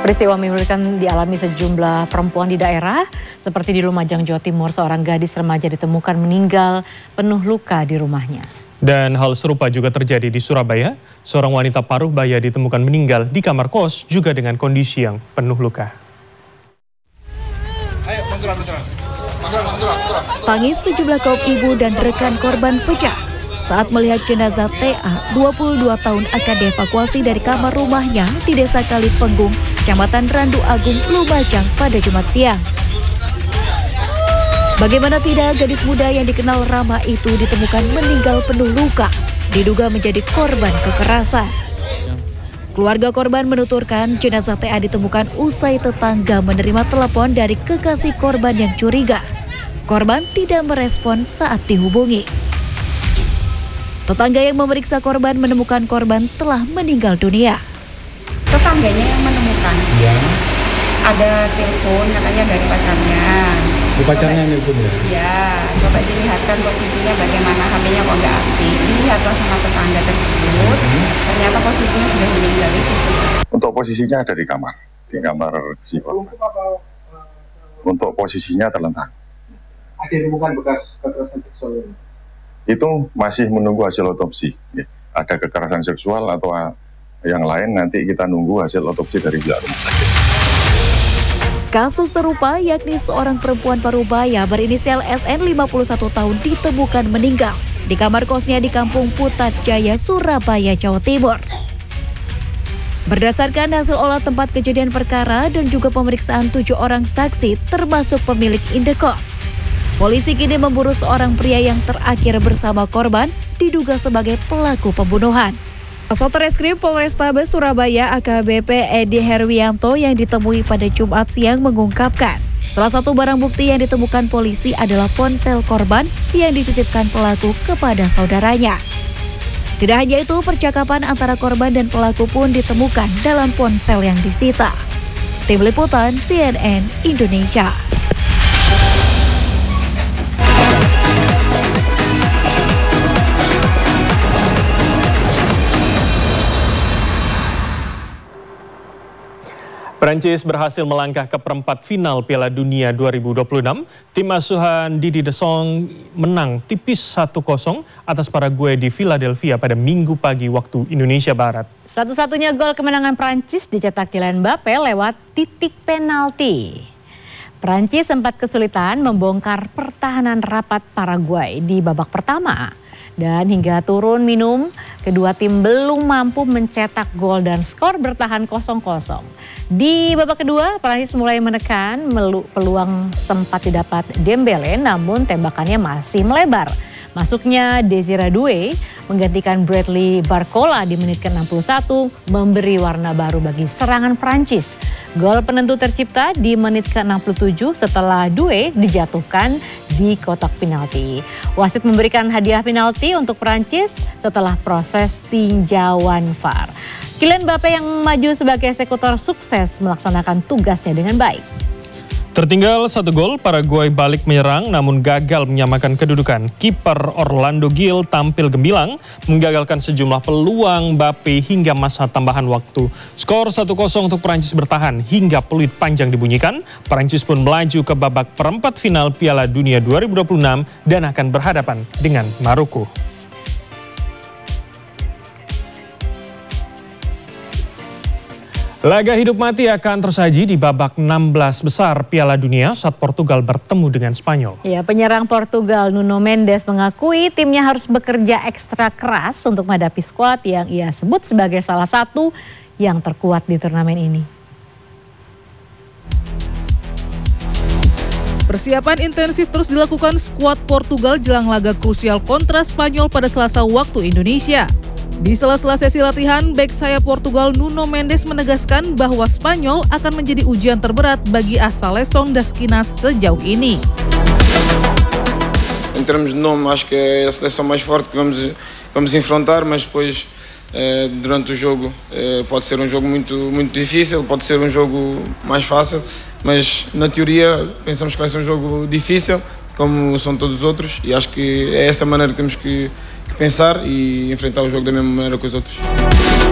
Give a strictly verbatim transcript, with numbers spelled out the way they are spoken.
Peristiwa memilukan dialami sejumlah perempuan di daerah, seperti di Lumajang, Jawa Timur, seorang gadis remaja ditemukan meninggal penuh luka di rumahnya. Dan hal serupa juga terjadi di Surabaya. Seorang wanita paruh baya ditemukan meninggal di kamar kos juga dengan kondisi yang penuh luka. Tangis sejumlah kaum ibu dan rekan korban pecah saat melihat jenazah T A, dua puluh dua tahun, akan dievakuasi dari kamar rumahnya di Desa Kalipenggung, Kecamatan Randu Agung, Lumajang pada Jumat siang. Bagaimana tidak, gadis muda yang dikenal ramah itu ditemukan meninggal penuh luka, diduga menjadi korban kekerasan. Keluarga korban menuturkan jenazah T A ditemukan usai tetangga menerima telepon dari kekasih korban yang curiga. Korban tidak merespon saat dihubungi. Tetangga yang memeriksa korban menemukan korban telah meninggal dunia. Tetangganya yang menemukan, ya. Ada telepon katanya dari pacarnya. Di pacarnya nelpon ya? Iya, coba dilihatkan posisinya bagaimana, H P-nya kok nggak aktif. Dilihatlah sama tetangga tersebut, hmm. ternyata posisinya sudah meninggal itu. Untuk posisinya ada di kamar, di kamar si korban. Untuk posisinya terlentang. Ada ditemukan bekas kekerasan seksual? Itu masih menunggu hasil otopsi. Ada kekerasan seksual atau yang lain, nanti kita nunggu hasil otopsi dari pihak rumah sakit. Kasus serupa, yakni seorang perempuan parubaya berinisial S N, lima puluh satu tahun, ditemukan meninggal di kamar kosnya di Kampung Putat Jaya, Surabaya, Jawa Timur. Berdasarkan hasil olah tempat kejadian perkara dan juga pemeriksaan tujuh orang saksi, termasuk pemilik indekos, polisi kini memburu seorang pria yang terakhir bersama korban, diduga sebagai pelaku pembunuhan. Satreskrim Polrestabes Surabaya A K B P Edi Herwianto yang ditemui pada Jumat siang mengungkapkan, salah satu barang bukti yang ditemukan polisi adalah ponsel korban yang dititipkan pelaku kepada saudaranya. Tidak hanya itu, percakapan antara korban dan pelaku pun ditemukan dalam ponsel yang disita. Tim Liputan C N N Indonesia. Prancis berhasil melangkah ke perempat final Piala Dunia dua ribu dua puluh enam. Tim asuhan Didier Deschamps menang tipis satu kosong atas Paraguay di Philadelphia pada Minggu pagi waktu Indonesia Barat. Satu-satunya gol kemenangan Prancis dicetak Kylian Mbappe lewat titik penalti. Prancis sempat kesulitan membongkar pertahanan rapat Paraguay di babak pertama. Dan hingga turun minum, kedua tim belum mampu mencetak gol dan skor bertahan kosong kosong. Di babak kedua, Prancis mulai menekan, peluang sempat didapat Dembele, namun tembakannya masih melebar. Masuknya Desire Doué menggantikan Bradley Barcola di menit ke enam puluh satu memberi warna baru bagi serangan Prancis. Gol penentu tercipta di menit ke enam puluh tujuh setelah Doué dijatuhkan di kotak penalti. Wasit memberikan hadiah penalti untuk Prancis setelah proses tinjauan V A R. Kylian Mbappe yang maju sebagai eksekutor sukses melaksanakan tugasnya dengan baik. Tertinggal satu gol, Paraguay balik menyerang namun gagal menyamakan kedudukan. Kiper Orlando Gil tampil gemilang, menggagalkan sejumlah peluang Mbappe hingga masa tambahan waktu. Skor satu kosong untuk Prancis bertahan hingga peluit panjang dibunyikan. Prancis pun melaju ke babak perempat final Piala Dunia dua ribu dua puluh enam dan akan berhadapan dengan Maroko. Laga hidup mati akan tersaji di babak enam belas besar Piala Dunia saat Portugal bertemu dengan Spanyol. Ya, penyerang Portugal Nuno Mendes mengakui timnya harus bekerja ekstra keras untuk menghadapi skuad yang ia sebut sebagai salah satu yang terkuat di turnamen ini. Persiapan intensif terus dilakukan skuad Portugal jelang laga krusial kontra Spanyol pada Selasa waktu Indonesia. Di sela-sela sesi latihan, bek sayap Portugal Nuno Mendes menegaskan bahwa Spanyol akan menjadi ujian terberat bagi a Seleção das Quinas sejauh ini. Em termos de nome, acho que é a seleção mais forte que vamos, vamos enfrentar, mas depois eh, durante o jogo eh, pode ser um jogo muito, muito difícil, pode ser um jogo mais fácil, mas na teoria pensamos que vai ser um jogo difícil, como são todos os outros, e acho que é essa maneira que temos que, que pensar e enfrentar o jogo da mesma maneira que os outros.